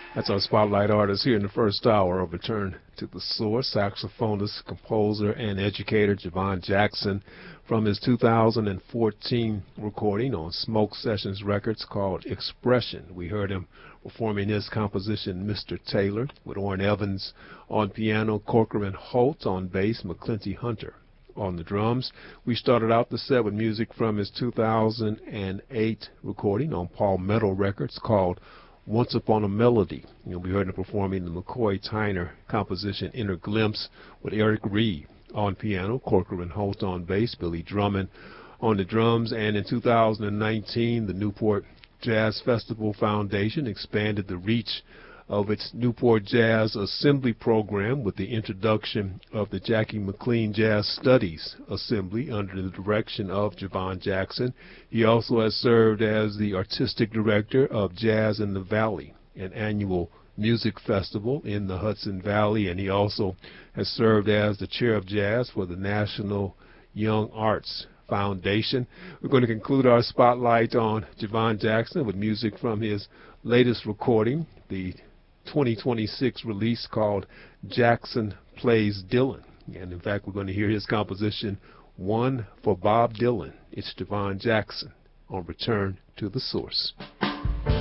That's our spotlight artist here in the first hour of Return to the Source, saxophonist, composer, and educator Javon Jackson from his 2014 recording on Smoke Sessions Records called Expression. We heard him performing his composition, Mr. Taylor, with Orrin Evans on piano, Corcoran Holt on bass, McClinty Hunter on the drums. We started out the set with music from his 2008 recording on Palmetto Records called Once Upon a Melody. We heard him performing the McCoy Tyner composition Inner Glimpse with Eric Reed on piano, Corcoran Holt on bass, Billy Drummond on the drums. And in 2019, the Newport Jazz Festival Foundation expanded the reach of its Newport Jazz Assembly program with the introduction of the Jackie McLean Jazz Studies Assembly under the direction of Javon Jackson. He also has served as the artistic director of Jazz in the Valley, an annual music festival in the Hudson Valley, and he also has served as the chair of jazz for the National Young Arts Foundation. We're going to conclude our spotlight on Javon Jackson with music from his latest recording, the 2026 release called Jackson Plays Dylan. And in fact, we're going to hear his composition, One for Bob Dylan. It's Javon Jackson on Return to the Source.